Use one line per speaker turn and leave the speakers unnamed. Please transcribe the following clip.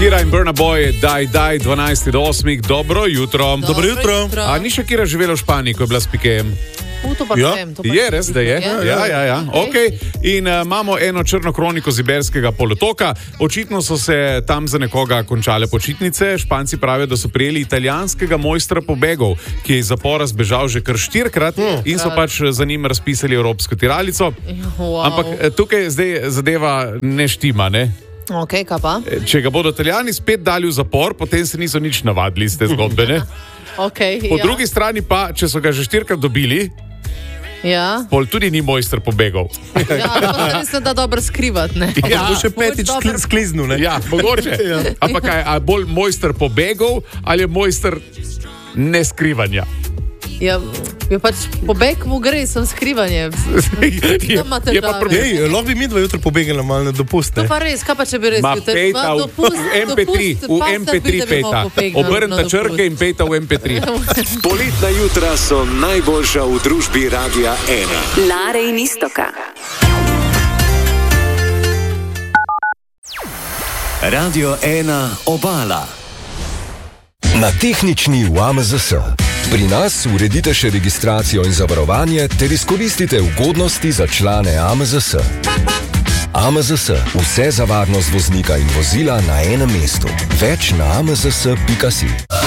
Kira in Burna Boy, daj, 12 do 8, dobro jutro.
Dobro jutro.
A ni še Kira živela v Španiji, ko je bila s Pikejem?
To pa
Ja.
vem.
Je res, da je? Ja. Okay. In imamo eno črno kroniko z Iberskega polotoka. Očitno so se tam za nekoga končale počitnice. Španci pravijo, da so prijeli italijanskega mojstra pobegov, ki je iz zapora zbežal že kar 4-krat in so pač za njim razpisali evropsko tiralico.
Wow.
Ampak tukaj zdaj zadeva ne štima, ne?
Ok, kaj pa?
Če ga bodo Italijani spet dali v zapor, potem se niso nič navadili iz te zgodbe, ne?
Okay,
Po drugi strani pa, če so ga že 4-krat dobili,
Ja.
pol tudi ni mojster pobegov.
Ja, to se mislim, da dobro skrivati, ne?
Ja,
Bo še petič
dobro.
skliznil, ne?
Ja, mogoče. Ampak kaj, a bolj mojster pobegov ali je mojster neskrivanja?
Ja, pač pobeg mu gre, sem skrivanje.
je,
ima
je pa
težave.
problem.
Ej, lahko bi mi dva jutro pobegala malo na dopust,
To
ne?
pa res, kaj pa če bi res
Ma
jutri-
pejta
Ma,
v MP3, v MP3 pejta. Obrnta črke in pejta v MP3.
Poletna jutra so najboljša v družbi Radia 1.
Lare in Istoka.
Radio 1 Obala.
Na tehnični v AMZS. Pri nas uredite še registracijo in zavarovanje ter izkoristite ugodnosti za člane AMZS. AMZS. Vse za varnost voznika in vozila na enem mestu. Več na amzs.si.